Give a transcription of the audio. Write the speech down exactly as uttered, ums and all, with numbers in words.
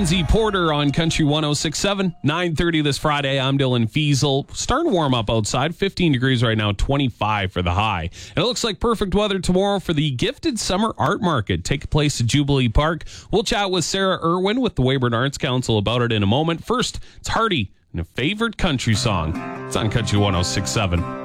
Lindsay Porter on Country one oh six point seven. nine thirty this Friday. I'm Dylan Fiesel. Starting to warm up outside. fifteen degrees right now, twenty-five for the high. And it looks like perfect weather tomorrow for the Gifted Summer Art Market. Take place at Jubilee Park. We'll chat with Sarah Irwin with the Weyburn Arts Council about it in a moment. First, it's Hardy and a favorite country song. It's on Country one oh six point seven.